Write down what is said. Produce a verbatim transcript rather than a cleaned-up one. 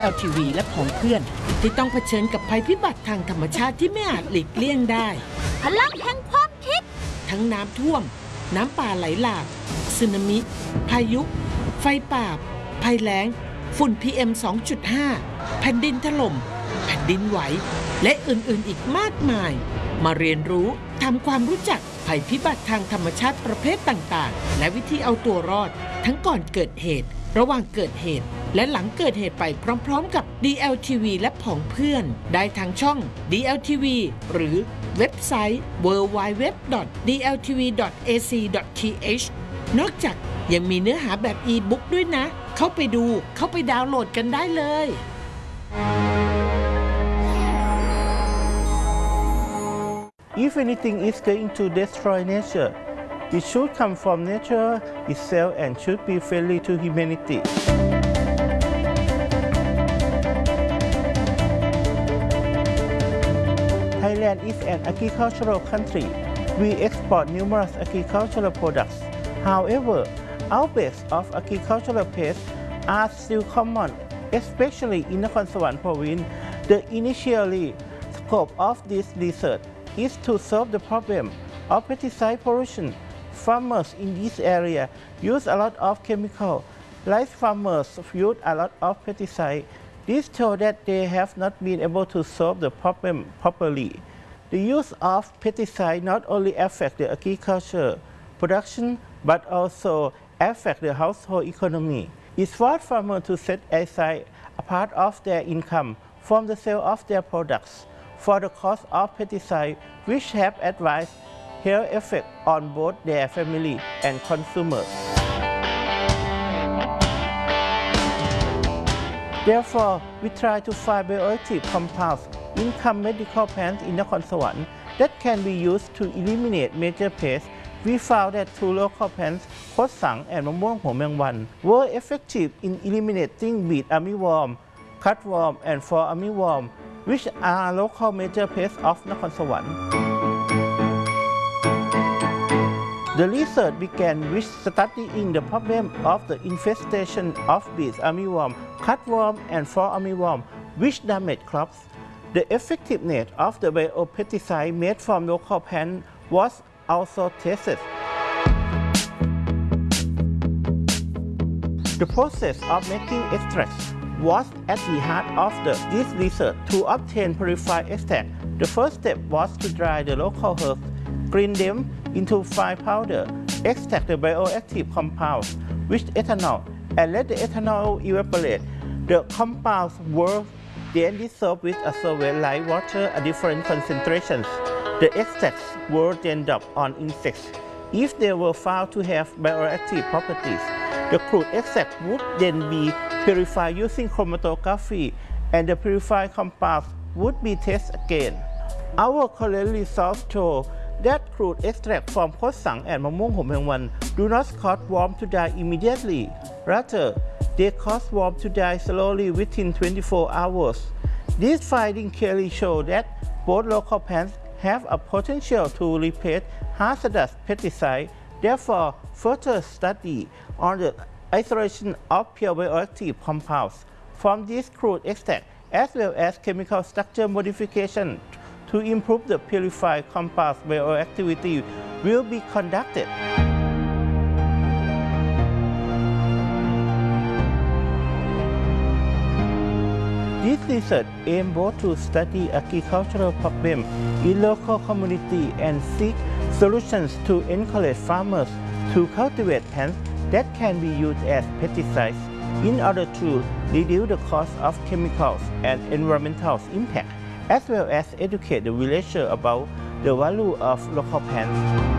แอล ที วี และผองเพื่อนที่ต้องเผชิญกับภัยพิบัติทางธรรมชาติที่ไม่อาจหลีกเลี่ยงได้พลังแห่งความคิดทั้งน้ำท่วมน้ำป่าไหลหลากสึนามิพายุไฟป่าภัยแล้งฝุ่น พี เอ็ม สองจุดห้า แผ่นดินถล่มแผ่นดินไหวและอื่นๆอีกมากมายมาเรียนรู้ทำความรู้จักภัยพิบัติทางธรรมชาติประเภทต่างๆและวิธีเอาตัวรอดทั้งก่อนเกิดเหตุระหว่างเกิดเหตุและหลังเกิดเหตุไปพร้อมๆกับ ดี แอล ที วี และผองเพื่อนได้ทางช่อง ดี แอล ที วี หรือเว็บไซต์ ดับเบิลยู ดับเบิลยู ดับเบิลยู ดอท ดี แอล ที วี ดอท เอ ซี ดอท ที เอช นอกจากยังมีเนื้อหาแบบอีบุ๊กด้วยนะเข้าไปดูเข้าไปดาวน์โหลดกันได้เลย If anything is going to destroy nature, it should come from nature itself and should be friendly to humanity. Thailand is an agricultural country. We export numerous agricultural products. However, outbreaks of agricultural pests are still common, especially in Nakhon Sawan province. The initial scope of this research is to solve the problem of pesticide pollution. Farmers in this area use a lot of chemical. Rice farmers use a lot of pesticide. This shows that they have not been able to solve the problem properly. The use of pesticide not only affects the agriculture production but also affects the household economy. It forces farmers to set aside a part of their income from the sale of their products for the cost of pesticide, which have adverse health effects on both their family and consumers. Therefore, we try to find bioactive compounds in some medical plants in Nakhon Sawan that can be used to eliminate major pests. We found that two local plants, Khot Sang and Mamuang Hom Meng Wan, were effective in eliminating beet armyworm, cutworm, and fall armyworm, which are local major pests of Nakhon Sawan. The research began with studying the problem of the infestation of beet armyworm, cutworm, and fall armyworm, which damage crops. The effectiveness of the biopesticide made from local plants was also tested. The process of making extracts was at the heart of the, this research. To obtain purified extract, the first step was to dry the local herbs, grind them into fine powder, extract the bioactive compounds with ethanol, and let the ethanol evaporate. The compounds were then dissolved with a solvent like water at different concentrations. The extracts were then dumped on insects. If they were found to have bioactive properties, the crude extract would then be purified using chromatography, and the purified compounds would be tested again. Our current results show that crude extract from Khot Sang and Mamuang Hom Meng Wan do not cause worms to die immediately. Rather, they cause worms to die slowly within twenty-four hours. These findings clearly show that both local plants have a potential to replace hazardous pesticides. Therefore, further study on the isolation of pure bioactive compounds from this crude extract, as well as chemical structure modification to improve the purified compounds bioactivity, will be conducted. This research aims both to study agricultural problems in local community and seek solutions to encourage farmers to cultivate plants that can be used as pesticides in order to reduce the cost of chemicals and environmental impact, as well as educate the villagers about the value of local plants.